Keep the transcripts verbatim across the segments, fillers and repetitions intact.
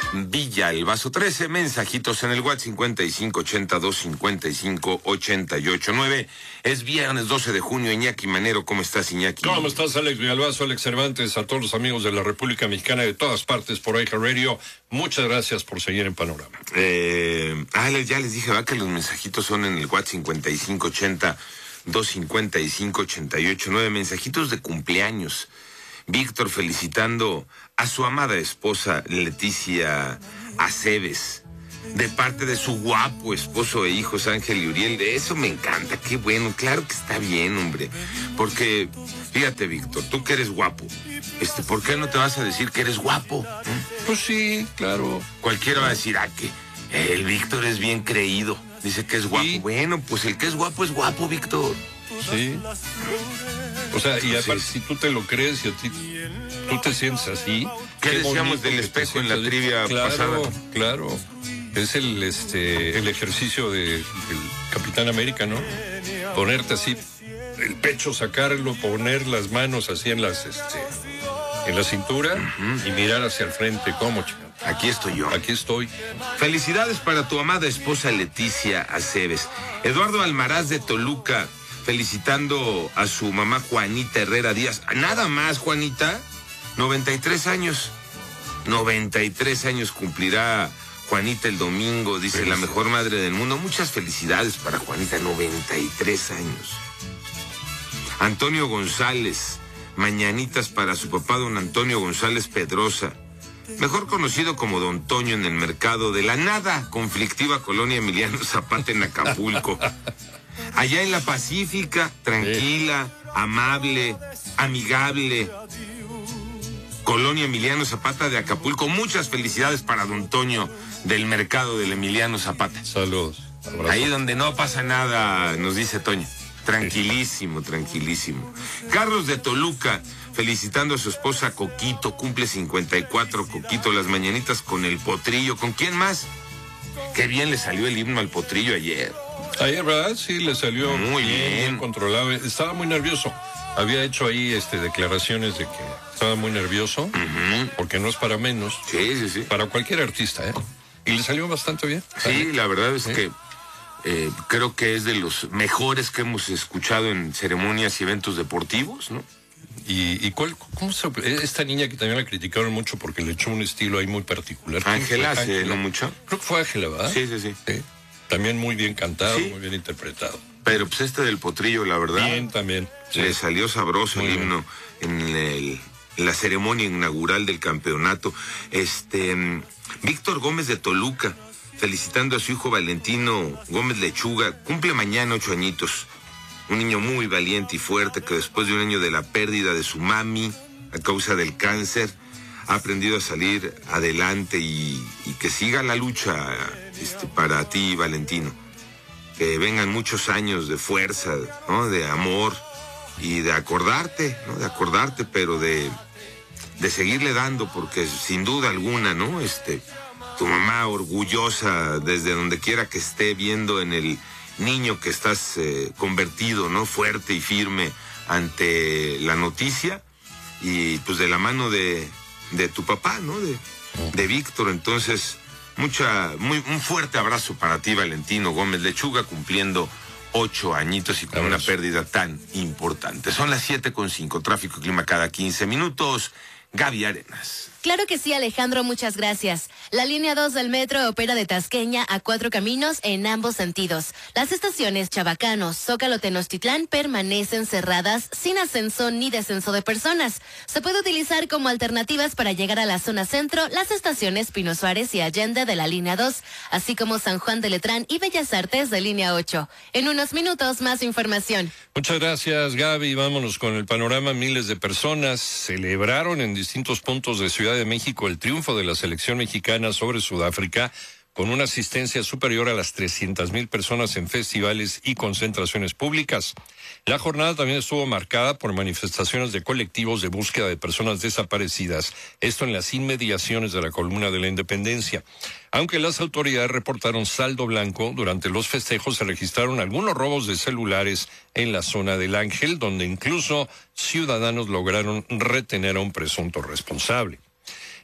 Villalbazo. trece mensajitos en el WhatsApp cincuenta y cinco ochenta dos cincuenta y cinco ochenta y ocho nueve. Es viernes doce de junio. Iñaki Manero, ¿cómo estás, Iñaki? ¿Cómo estás, Alex Villalbazo, Alex Cervantes, a todos los amigos de la República Mexicana de todas partes por iHeart Radio? Muchas gracias por seguir en Panorama. Eh, ah, ya les dije, va, que los mensajitos son en el WhatsApp cincuenta y cinco ochenta dos cincuenta y cinco ochenta y ocho nueve. Mensajitos de cumpleaños. Víctor felicitando a su amada esposa Leticia Aceves, de parte de su guapo esposo e hijos Ángel y Uriel. Eso me encanta, qué bueno, claro que está bien, hombre. Porque, fíjate, Víctor, tú que eres guapo, este, ¿por qué no te vas a decir que eres guapo? ¿Eh? Pues sí, claro. Cualquiera va a decir, ah, que el Víctor es bien creído, dice que es guapo. ¿Sí? Bueno, pues el que es guapo es guapo, Víctor. Sí. O sea, y aparte, si tú te lo crees y a ti, tú te sientes así. ¿Qué, ¿Qué decíamos del espejo en la trivia claro, pasada? Claro, claro. Es el este el ejercicio de, del Capitán América, ¿no? Ponerte así, el pecho, sacarlo, poner las manos así en las este en la cintura uh-huh. y mirar hacia el frente. ¿Cómo, chico? Aquí estoy yo. Aquí estoy. Felicidades para tu amada esposa Leticia Aceves. Eduardo Almaraz de Toluca, felicitando a su mamá Juanita Herrera Díaz. Nada más, Juanita, noventa y tres años. noventa y tres años cumplirá Juanita el domingo, dice la mejor madre del mundo. Muchas felicidades para Juanita, noventa y tres años. Antonio González, mañanitas para su papá, don Antonio González Pedrosa, mejor conocido como Don Toño en el mercado de la nada conflictiva colonia Emiliano Zapata en Acapulco. Allá en la Pacífica, tranquila, sí. amable, amigable. Colonia Emiliano Zapata de Acapulco. Muchas felicidades para Don Toño del mercado del Emiliano Zapata. Saludos. Abrazo. Ahí donde no pasa nada, nos dice Toño. Tranquilísimo, tranquilísimo. Carlos de Toluca, felicitando a su esposa Coquito. Cumple cincuenta y cuatro, Coquito. Las mañanitas con el Potrillo. ¿Con quién más? Qué bien le salió el himno al Potrillo ayer. Ayer, ¿verdad? Sí, le salió muy bien, bien. bien controlado. Estaba muy nervioso. Había hecho ahí este, declaraciones de que estaba muy nervioso, uh-huh. porque no es para menos. Sí, sí, sí. Para cualquier artista, ¿eh? Y le salió bastante bien. Sí, la verdad es ¿Sí? que eh, creo que es de los mejores que hemos escuchado en ceremonias y eventos deportivos, ¿no? ¿Y, y cuál, cómo se, esta niña que también la criticaron mucho porque le echó un estilo ahí muy particular? Ángela, ¿hace no mucho? Creo que fue Ángela, ¿verdad? Sí, sí, sí. sí. También muy bien cantado, ¿Sí? muy bien interpretado. Pero pues este del Potrillo, la verdad. Bien también. Sí. Le salió sabroso muy el himno en, el, en la ceremonia inaugural del campeonato. Este, Víctor Gómez de Toluca, felicitando a su hijo Valentino Gómez Lechuga. Cumple mañana ocho añitos. Un niño muy valiente y fuerte que después de un año de la pérdida de su mami a causa del cáncer, ha aprendido a salir adelante y, y que siga la lucha este, para ti, Valentino. Que vengan muchos años de fuerza, ¿no? De amor y de acordarte, ¿no? De acordarte, pero de, de seguirle dando, porque sin duda alguna, ¿no? Este, tu mamá orgullosa desde donde quiera que esté viendo en el niño que estás eh, convertido, ¿no? Fuerte y firme ante la noticia y pues de la mano de, de tu papá, ¿no? De, de Víctor, entonces... Mucha, muy, un fuerte abrazo para ti, Valentino Gómez Lechuga, cumpliendo ocho añitos y con abrazo. Una pérdida tan importante. Son las siete con cinco, tráfico y clima cada quince minutos. Gaby Arenas. Claro que sí, Alejandro, muchas gracias. La línea dos del metro opera de Tasqueña a Cuatro Caminos en ambos sentidos. Las estaciones Chabacano, Zócalo, Tenochtitlán permanecen cerradas sin ascenso ni descenso de personas. Se puede utilizar como alternativas para llegar a la zona centro las estaciones Pino Suárez y Allende de la línea dos, así como San Juan de Letrán y Bellas Artes de línea ocho. En unos minutos, más información. Muchas gracias, Gaby. Vámonos con el panorama. Miles de personas celebraron en distintos puntos de Ciudad de México el triunfo de la selección mexicana sobre Sudáfrica, con una asistencia superior a las trescientas mil personas en festivales y concentraciones públicas. La jornada también estuvo marcada por manifestaciones de colectivos de búsqueda de personas desaparecidas, esto en las inmediaciones de la Columna de la Independencia. Aunque las autoridades reportaron saldo blanco, durante los festejos se registraron algunos robos de celulares en la zona del Ángel, donde incluso ciudadanos lograron retener a un presunto responsable.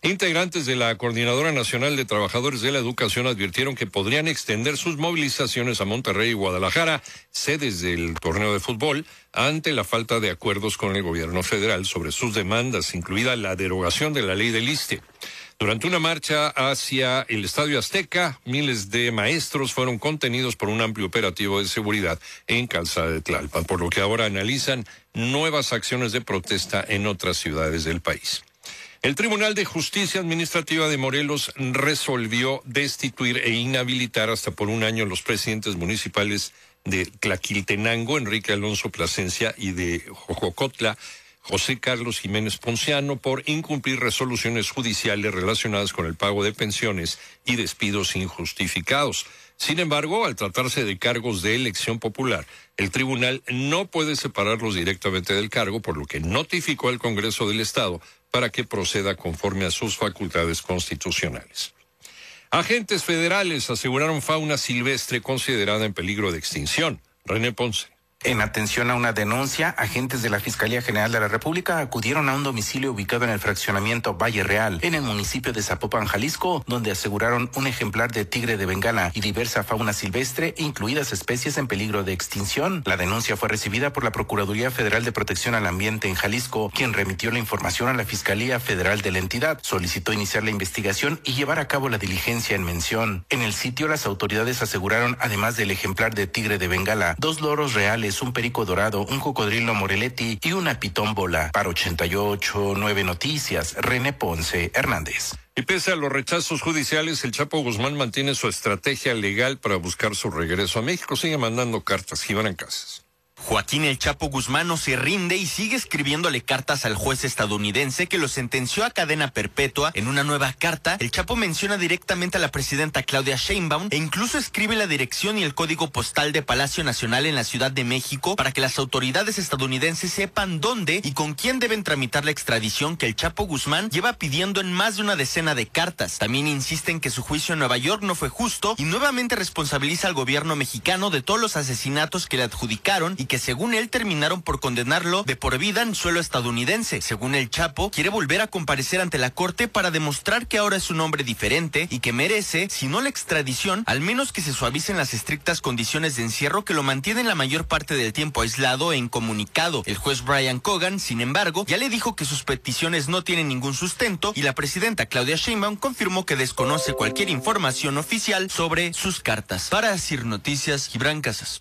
Integrantes de la Coordinadora Nacional de Trabajadores de la Educación advirtieron que podrían extender sus movilizaciones a Monterrey y Guadalajara, sedes del torneo de fútbol, ante la falta de acuerdos con el gobierno federal sobre sus demandas, incluida la derogación de la ley del ISSSTE. Durante una marcha hacia el Estadio Azteca, miles de maestros fueron contenidos por un amplio operativo de seguridad en Calzada de Tlalpan, por lo que ahora analizan nuevas acciones de protesta en otras ciudades del país. El Tribunal de Justicia Administrativa de Morelos resolvió destituir e inhabilitar hasta por un año los presidentes municipales de Tlaquiltenango, Enrique Alonso Plasencia, y de Jojocotla, José Carlos Jiménez Ponciano, por incumplir resoluciones judiciales relacionadas con el pago de pensiones y despidos injustificados. Sin embargo, al tratarse de cargos de elección popular, el tribunal no puede separarlos directamente del cargo, por lo que notificó al Congreso del Estado para que proceda conforme a sus facultades constitucionales. Agentes federales aseguraron fauna silvestre considerada en peligro de extinción. René Ponce. En atención a una denuncia, agentes de la Fiscalía General de la República acudieron a un domicilio ubicado en el fraccionamiento Valle Real, en el municipio de Zapopan, Jalisco, donde aseguraron un ejemplar de tigre de Bengala y diversa fauna silvestre, incluidas especies en peligro de extinción. La denuncia fue recibida por la Procuraduría Federal de Protección al Ambiente en Jalisco, quien remitió la información a la Fiscalía Federal de la entidad, solicitó iniciar la investigación y llevar a cabo la diligencia en mención. En el sitio, las autoridades aseguraron, además del ejemplar de tigre de Bengala, dos loros reales, un perico dorado, un cocodrilo Moreletti y una pitón bola. Para ochenta y ocho nueve Noticias, René Ponce Hernández. Y pese a los rechazos judiciales, el Chapo Guzmán mantiene su estrategia legal para buscar su regreso a México. Sigue mandando cartas. Gibran Casas. Joaquín El Chapo Guzmán no se rinde y sigue escribiéndole cartas al juez estadounidense que lo sentenció a cadena perpetua. En una nueva carta, El Chapo menciona directamente a la presidenta Claudia Sheinbaum e incluso escribe la dirección y el código postal de Palacio Nacional en la Ciudad de México para que las autoridades estadounidenses sepan dónde y con quién deben tramitar la extradición que El Chapo Guzmán lleva pidiendo en más de una decena de cartas. También insiste en que su juicio en Nueva York no fue justo y nuevamente responsabiliza al gobierno mexicano de todos los asesinatos que le adjudicaron y que según él terminaron por condenarlo de por vida en suelo estadounidense. Según El Chapo, quiere volver a comparecer ante la corte para demostrar que ahora es un hombre diferente y que merece, si no la extradición, al menos que se suavicen las estrictas condiciones de encierro que lo mantienen la mayor parte del tiempo aislado e incomunicado. El juez Brian Cogan, sin embargo, ya le dijo que sus peticiones no tienen ningún sustento y la presidenta Claudia Sheinbaum confirmó que desconoce cualquier información oficial sobre sus cartas. Para Asir Noticias, Gibran Casas.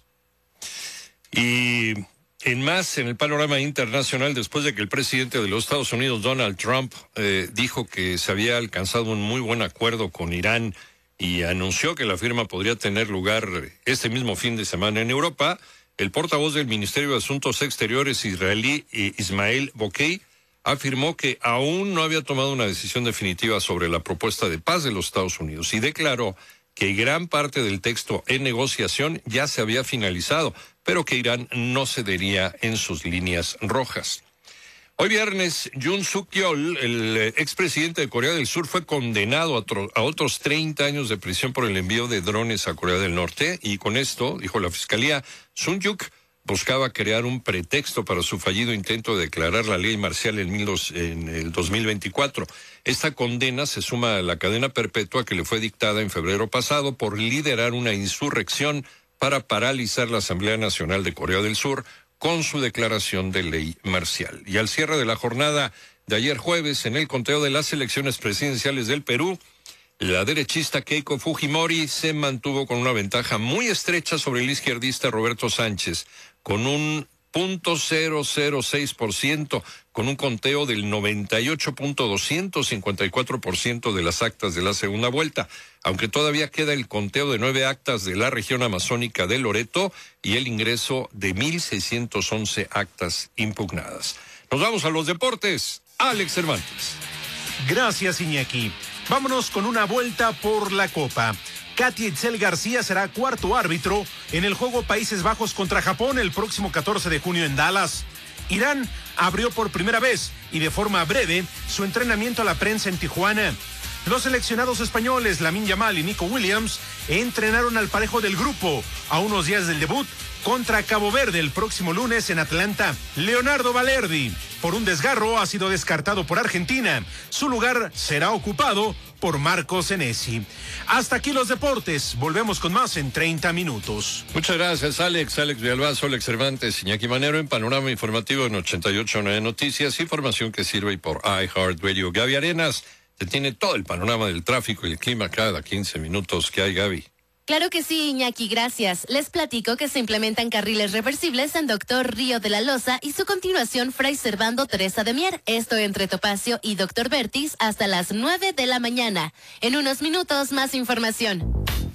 Y en más, en el panorama internacional, después de que el presidente de los Estados Unidos, Donald Trump, eh, dijo que se había alcanzado un muy buen acuerdo con Irán y anunció que la firma podría tener lugar este mismo fin de semana en Europa, el portavoz del Ministerio de Asuntos Exteriores israelí, Ismael Bokei, afirmó que aún no había tomado una decisión definitiva sobre la propuesta de paz de los Estados Unidos y declaró que gran parte del texto en negociación ya se había finalizado, pero que Irán no cedería en sus líneas rojas. Hoy viernes, Yoon Suk-yeol, el expresidente de Corea del Sur, fue condenado a, otro, a otros treinta años de prisión por el envío de drones a Corea del Norte, y con esto, dijo la fiscalía, Sun-yuk buscaba crear un pretexto para su fallido intento de declarar la ley marcial en, mil dos, en el dos mil veinticuatro. Esta condena se suma a la cadena perpetua que le fue dictada en febrero pasado por liderar una insurrección para paralizar la Asamblea Nacional de Corea del Sur con su declaración de ley marcial. Y al cierre de la jornada de ayer jueves, en el conteo de las elecciones presidenciales del Perú, la derechista Keiko Fujimori se mantuvo con una ventaja muy estrecha sobre el izquierdista Roberto Sánchez, con un punto cero cero seis por ciento, con un conteo del noventa y ocho punto doscientos cincuenta y cuatro por ciento de las actas de la segunda vuelta, aunque todavía queda el conteo de nueve actas de la región amazónica de Loreto y el ingreso de mil seiscientas once actas impugnadas. Nos vamos a los deportes. Alex Cervantes. Gracias, Iñaki. Vámonos con una vuelta por la Copa. Katy Itzel García será cuarto árbitro en el juego Países Bajos contra Japón el próximo catorce de junio en Dallas. Irán abrió por primera vez y de forma breve su entrenamiento a la prensa en Tijuana. Los seleccionados españoles Lamine Yamal y Nico Williams entrenaron al parejo del grupo a unos días del debut contra Cabo Verde el próximo lunes en Atlanta. Leonardo Balerdi, por un desgarro, ha sido descartado por Argentina. Su lugar será ocupado por Marco Senesi. Hasta aquí los deportes. Volvemos con más en treinta minutos. Muchas gracias, Alex. Alex Villalbazo, Alex Cervantes, Iñaki Manero en Panorama Informativo en ochenta y ocho punto nueve Noticias. Información que sirve por iHeartRadio. Gaby Arenas te tiene todo el panorama del tráfico y el clima cada quince minutos. ¿Qué hay, Gaby? Claro que sí, Iñaki, gracias. Les platico que se implementan carriles reversibles en Doctor Río de la Loza y su continuación Fray Servando Teresa de Mier. Esto entre Topacio y Doctor Vertis hasta las nueve de la mañana. En unos minutos, más información.